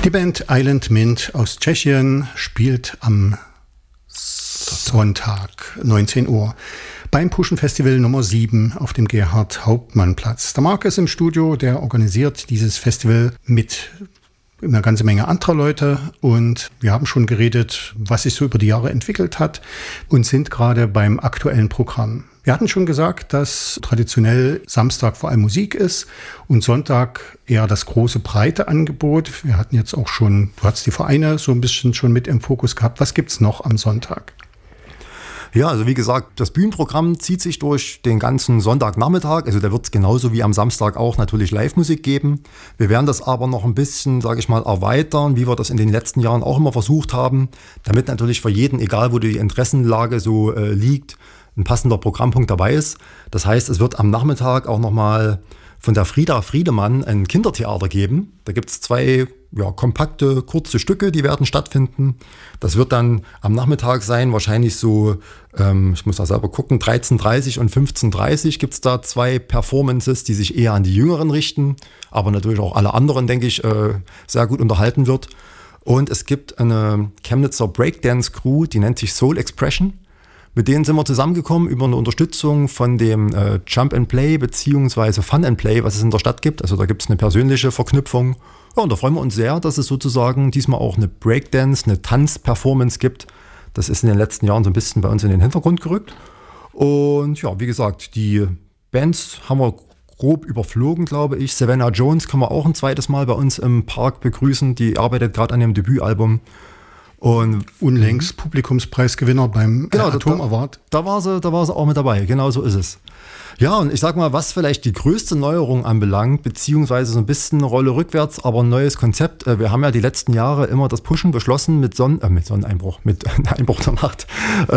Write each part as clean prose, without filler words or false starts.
Die Band Island Mint aus Tschechien spielt am Sonntag 19 Uhr beim Pushen Festival Nummer 7 auf dem Gerhard-Hauptmann-Platz. Der Marc ist im Studio, der organisiert dieses Festival mit eine ganze Menge anderer Leute und wir haben schon geredet, was sich so über die Jahre entwickelt hat und sind gerade beim aktuellen Programm. Wir hatten schon gesagt, dass traditionell Samstag vor allem Musik ist und Sonntag eher das große, breite Angebot. Wir hatten jetzt auch schon, du hast die Vereine so ein bisschen schon mit im Fokus gehabt. Was gibt's noch am Sonntag? Ja, also wie gesagt, das Bühnenprogramm zieht sich durch den ganzen Sonntagnachmittag. Also da wird es genauso wie am Samstag auch natürlich Live-Musik geben. Wir werden das aber noch ein bisschen, sage ich mal, erweitern, wie wir das in den letzten Jahren auch immer versucht haben, damit natürlich für jeden, egal wo die Interessenlage so liegt, ein passender Programmpunkt dabei ist. Das heißt, es wird am Nachmittag auch nochmal von der Frieda Friedemann ein Kindertheater geben. Da gibt es 2 kompakte, kurze Stücke, die werden stattfinden. Das wird dann am Nachmittag sein, wahrscheinlich so, ich muss da selber gucken, 13:30 und 15:30 gibt es da 2 Performances, die sich eher an die Jüngeren richten, aber natürlich auch alle anderen, denke ich, sehr gut unterhalten wird. Und es gibt eine Chemnitzer Breakdance-Crew, die nennt sich Soul Expression. Mit denen sind wir zusammengekommen über eine Unterstützung von dem Jump and Play bzw. Fun and Play, was es in der Stadt gibt. Also da gibt es eine persönliche Verknüpfung. Ja, und da freuen wir uns sehr, dass es sozusagen diesmal auch eine Breakdance, eine Tanzperformance gibt. Das ist in den letzten Jahren so ein bisschen bei uns in den Hintergrund gerückt. Und ja, wie gesagt, die Bands haben wir grob überflogen, glaube ich. Savannah Jones können wir auch ein zweites Mal bei uns im Park begrüßen. Die arbeitet gerade an dem Debütalbum. Und unlängst Publikumspreisgewinner beim Atom Award. Da war sie auch mit dabei, genau so ist es. Ja, und ich sag mal, was vielleicht die größte Neuerung anbelangt, beziehungsweise so ein bisschen eine Rolle rückwärts, aber ein neues Konzept. Wir haben ja die letzten Jahre immer das Pushen beschlossen mit Sonneneinbruch, mit Einbruch der Nacht,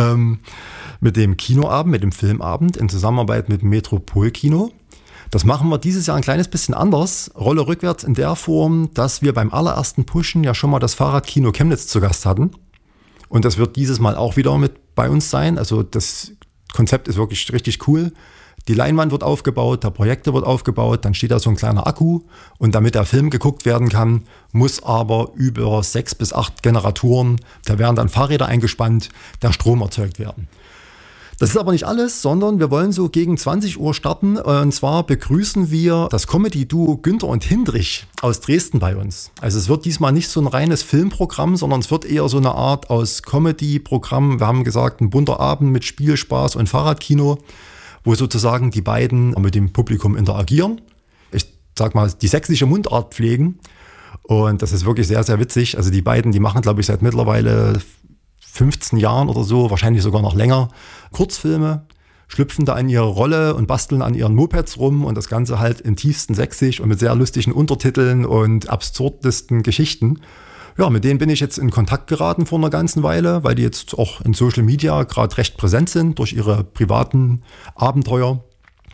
mit dem Kinoabend, mit dem Filmabend in Zusammenarbeit mit Metropolkino. Das machen wir dieses Jahr ein kleines bisschen anders. Rolle rückwärts in der Form, dass wir beim allerersten Pushen ja schon mal das Fahrradkino Chemnitz zu Gast hatten. Und das wird dieses Mal auch wieder mit bei uns sein. Also das Konzept ist wirklich richtig cool. Die Leinwand wird aufgebaut, der Projektor wird aufgebaut, dann steht da so ein kleiner Akku. Und damit der Film geguckt werden kann, muss aber über 6 bis 8 Generatoren, da werden dann Fahrräder eingespannt, der Strom erzeugt werden. Das ist aber nicht alles, sondern wir wollen so gegen 20 Uhr starten. Und zwar begrüßen wir das Comedy-Duo Günther und Hindrich aus Dresden bei uns. Also es wird diesmal nicht so ein reines Filmprogramm, sondern es wird eher so eine Art aus Comedy-Programm. Wir haben gesagt, ein bunter Abend mit Spielspaß und Fahrradkino, wo sozusagen die beiden mit dem Publikum interagieren. Ich sag mal, die sächsische Mundart pflegen. Und das ist wirklich sehr, sehr witzig. Also die beiden, die machen, glaube ich, seit mittlerweile 15 Jahren oder so, wahrscheinlich sogar noch länger, Kurzfilme, schlüpfen da in ihre Rolle und basteln an ihren Mopeds rum und das Ganze halt im tiefsten Sächsisch und mit sehr lustigen Untertiteln und absurdesten Geschichten. Ja, mit denen bin ich jetzt in Kontakt geraten vor einer ganzen Weile, weil die jetzt auch in Social Media gerade recht präsent sind durch ihre privaten Abenteuer.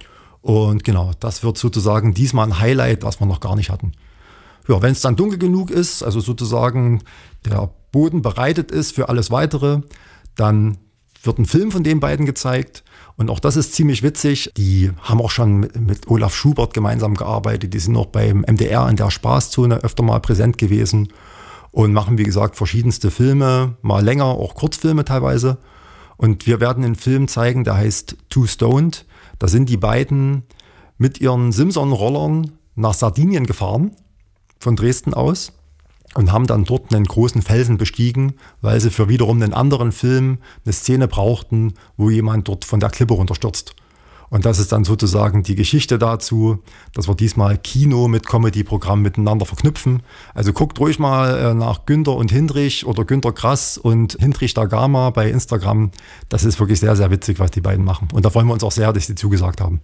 Und genau, das wird sozusagen diesmal ein Highlight, was wir noch gar nicht hatten. Ja, wenn es dann dunkel genug ist, also sozusagen der Boden bereitet ist für alles Weitere, dann wird ein Film von den beiden gezeigt. Und auch das ist ziemlich witzig. Die haben auch schon mit Olaf Schubert gemeinsam gearbeitet. Die sind auch beim MDR in der Spaßzone öfter mal präsent gewesen und machen, wie gesagt, verschiedenste Filme, mal länger, auch Kurzfilme teilweise. Und wir werden einen Film zeigen, der heißt Too Stoned. Da sind die beiden mit ihren Simson-Rollern nach Sardinien gefahren, von Dresden aus, und haben dann dort einen großen Felsen bestiegen, weil sie für wiederum einen anderen Film eine Szene brauchten, wo jemand dort von der Klippe runterstürzt. Und das ist dann sozusagen die Geschichte dazu, dass wir diesmal Kino mit Comedy-Programm miteinander verknüpfen. Also guckt ruhig mal nach Günther und Hindrich oder Günther Grass und Hindrich da Gama bei Instagram. Das ist wirklich sehr, sehr witzig, was die beiden machen. Und da freuen wir uns auch sehr, dass sie zugesagt haben.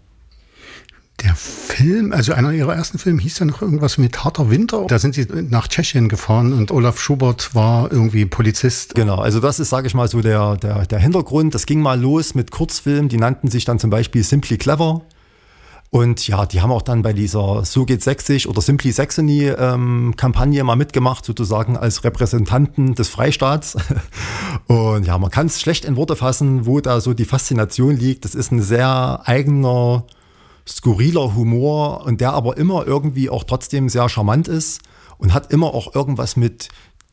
Der Film, also einer ihrer ersten Filme, hieß ja noch irgendwas mit Harter Winter. Da sind sie nach Tschechien gefahren und Olaf Schubert war irgendwie Polizist. Genau, also das ist, sage ich mal, so der Hintergrund. Das ging mal los mit Kurzfilmen, die nannten sich dann zum Beispiel Simply Clever. Und ja, die haben auch dann bei dieser So geht's Sächsisch oder Simply Saxony Kampagne mal mitgemacht, sozusagen als Repräsentanten des Freistaats. Und ja, man kann es schlecht in Worte fassen, wo da so die Faszination liegt. Das ist ein sehr eigener skurriler Humor und der aber immer irgendwie auch trotzdem sehr charmant ist und hat immer auch irgendwas mit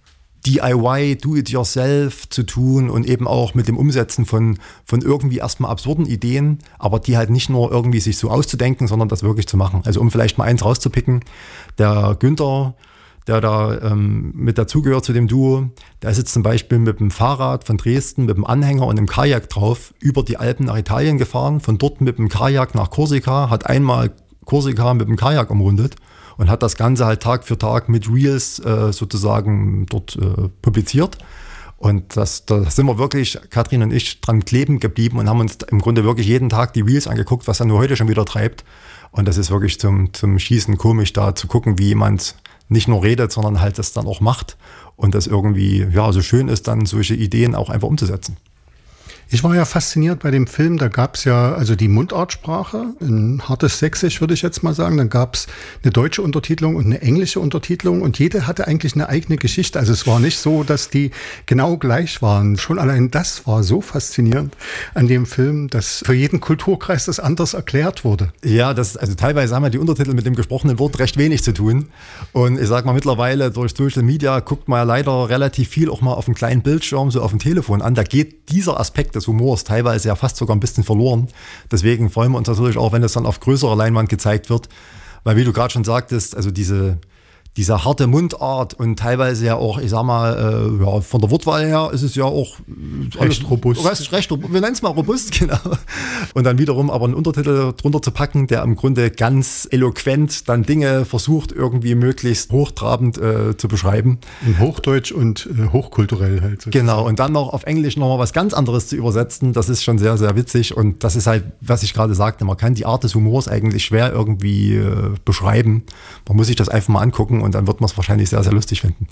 DIY, Do-it-yourself zu tun und eben auch mit dem Umsetzen von irgendwie erstmal absurden Ideen, aber die halt nicht nur irgendwie sich so auszudenken, sondern das wirklich zu machen. Also um vielleicht mal eins rauszupicken, der Günther, der da mit dazugehört zu dem Duo, der ist jetzt zum Beispiel mit dem Fahrrad von Dresden, mit dem Anhänger und dem Kajak drauf, über die Alpen nach Italien gefahren, von dort mit dem Kajak nach Korsika, hat einmal Korsika mit dem Kajak umrundet und hat das Ganze halt Tag für Tag mit Reels sozusagen dort publiziert. Und da sind wir wirklich, Katrin und ich, dran kleben geblieben und haben uns im Grunde wirklich jeden Tag die Reels angeguckt, was er nur heute schon wieder treibt. Und das ist wirklich zum Schießen komisch, da zu gucken, wie jemand nicht nur redet, sondern halt das dann auch macht. Und das irgendwie ja so schön ist, dann solche Ideen auch einfach umzusetzen. Ich war ja fasziniert bei dem Film, da gab es ja also die Mundartsprache, ein hartes Sächsisch würde ich jetzt mal sagen, dann gab es eine deutsche Untertitelung und eine englische Untertitelung und jede hatte eigentlich eine eigene Geschichte. Also es war nicht so, dass die genau gleich waren. Schon allein das war so faszinierend an dem Film, dass für jeden Kulturkreis das anders erklärt wurde. Ja, also teilweise haben ja die Untertitel mit dem gesprochenen Wort recht wenig zu tun. Und ich sag mal, mittlerweile durch Social Media guckt man ja leider relativ viel auch mal auf einem kleinen Bildschirm, so auf dem Telefon an. Da geht dieser Aspekt des Humors teilweise ja fast sogar ein bisschen verloren. Deswegen freuen wir uns natürlich auch, wenn es dann auf größerer Leinwand gezeigt wird. Weil wie du gerade schon sagtest, also diese harte Mundart und teilweise ja auch, ich sag mal, ja, von der Wortwahl her ist es ja auch recht robust. Wir nennen es mal robust, genau. Und dann wiederum aber einen Untertitel drunter zu packen, der im Grunde ganz eloquent dann Dinge versucht, irgendwie möglichst hochtrabend zu beschreiben. In Hochdeutsch und hochkulturell halt. Sozusagen. Genau, und dann noch auf Englisch nochmal was ganz anderes zu übersetzen, das ist schon sehr, sehr witzig. Und das ist halt, was ich gerade sagte, man kann die Art des Humors eigentlich schwer irgendwie beschreiben. Man muss sich das einfach mal angucken und dann wird man es wahrscheinlich sehr, sehr lustig finden.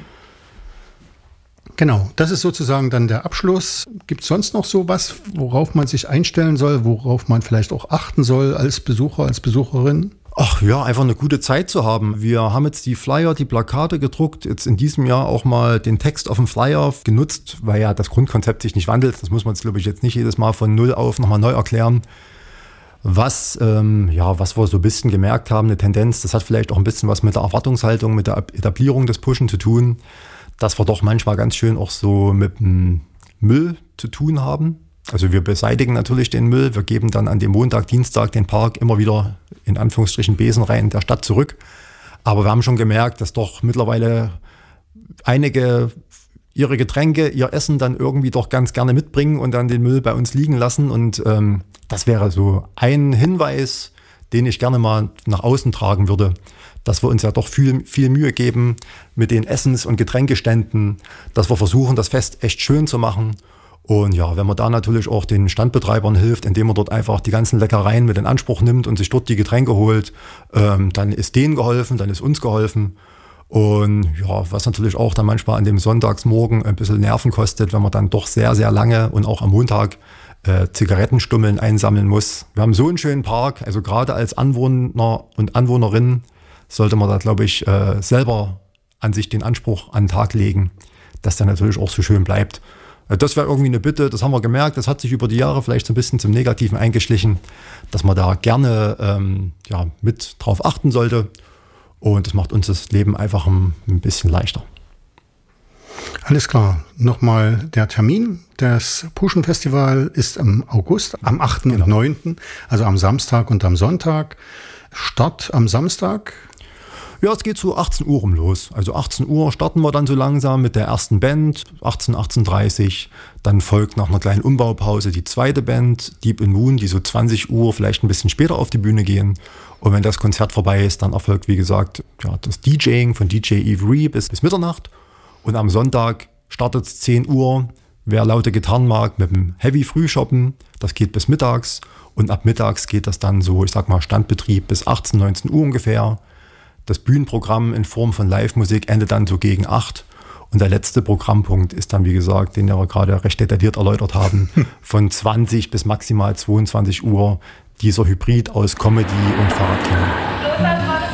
Genau, das ist sozusagen dann der Abschluss. Gibt es sonst noch sowas, worauf man sich einstellen soll, worauf man vielleicht auch achten soll als Besucher, als Besucherin? Ach ja, einfach eine gute Zeit zu haben. Wir haben jetzt die Flyer, die Plakate gedruckt, jetzt in diesem Jahr auch mal den Text auf dem Flyer genutzt, weil ja das Grundkonzept sich nicht wandelt. Das muss man jetzt, glaube ich, jetzt nicht jedes Mal von Null auf nochmal neu erklären. Was wir so ein bisschen gemerkt haben, eine Tendenz, das hat vielleicht auch ein bisschen was mit der Erwartungshaltung, mit der Etablierung des Pushen zu tun, dass wir doch manchmal ganz schön auch so mit dem Müll zu tun haben. Also wir beseitigen natürlich den Müll, wir geben dann an dem Montag, Dienstag den Park immer wieder in Anführungsstrichen Besenreihen der Stadt zurück. Aber wir haben schon gemerkt, dass doch mittlerweile einige ihre Getränke, ihr Essen dann irgendwie doch ganz gerne mitbringen und dann den Müll bei uns liegen lassen. Und das wäre so ein Hinweis, den ich gerne mal nach außen tragen würde, dass wir uns ja doch viel Mühe geben mit den Essens- und Getränkeständen, dass wir versuchen, das Fest echt schön zu machen. Und ja, wenn man da natürlich auch den Standbetreibern hilft, indem man dort einfach die ganzen Leckereien mit in Anspruch nimmt und sich dort die Getränke holt, dann ist denen geholfen, dann ist uns geholfen. Und ja, was natürlich auch dann manchmal an dem Sonntagsmorgen ein bisschen Nerven kostet, wenn man dann doch sehr, sehr lange und auch am Montag Zigarettenstummeln einsammeln muss. Wir haben so einen schönen Park, also gerade als Anwohner und Anwohnerin sollte man da, glaube ich, selber an sich den Anspruch an den Tag legen, dass der natürlich auch so schön bleibt. Das wäre irgendwie eine Bitte, das haben wir gemerkt, das hat sich über die Jahre vielleicht so ein bisschen zum Negativen eingeschlichen, dass man da gerne mit drauf achten sollte. Und das macht uns das Leben einfach ein bisschen leichter. Alles klar. Nochmal der Termin. Das Puschen-Festival ist im August, am 8. und 9., also am Samstag und am Sonntag. Start am Samstag. Ja, es geht so 18 Uhr los. Also 18 Uhr starten wir dann so langsam mit der ersten Band, 18:30 Uhr. Dann folgt nach einer kleinen Umbaupause die zweite Band, Deep in Moon, die so 20 Uhr vielleicht ein bisschen später auf die Bühne gehen. Und wenn das Konzert vorbei ist, dann erfolgt, wie gesagt, das DJing von DJ Avery bis Mitternacht. Und am Sonntag startet es 10 Uhr. Wer laute Gitarren mag, mit dem Heavy Frühshoppen, das geht bis mittags. Und ab mittags geht das dann so, ich sag mal, Standbetrieb bis 18, 19 Uhr ungefähr. Das Bühnenprogramm in Form von Live-Musik endet dann so gegen 8. Und der letzte Programmpunkt ist dann, wie gesagt, den wir gerade recht detailliert erläutert haben, von 20 bis maximal 22 Uhr dieser Hybrid aus Comedy und Fahrradkino.